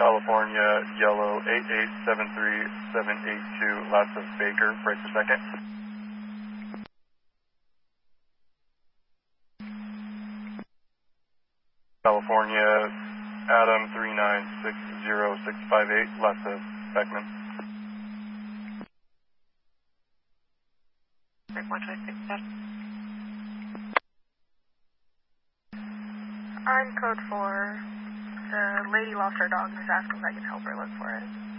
California, yellow 8873782, last of Baker, break per second. California, Adam 3960658, last of Beckman. Break 126, I'm code 4. The lady lost her dog and is asking if I can help her look for it.